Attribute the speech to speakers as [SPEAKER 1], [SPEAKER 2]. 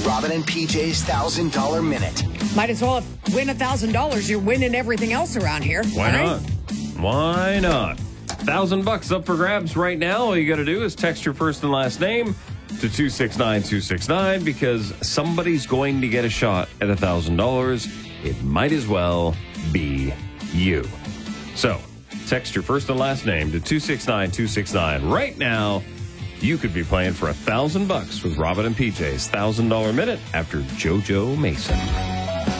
[SPEAKER 1] Robin and PJ's $1,000 Minute.
[SPEAKER 2] Might as well win $1,000. You're winning everything else around here.
[SPEAKER 3] Why not? Why not? $1,000 up for grabs right now. All you got to do is text your first and last name to 269-269 because somebody's going to get a shot at $1,000. It might as well be you. So, text your first and last name to 269-269 right now. You could be playing for $1,000 with Robin and PJ's $1,000 Minute after JoJo Mason.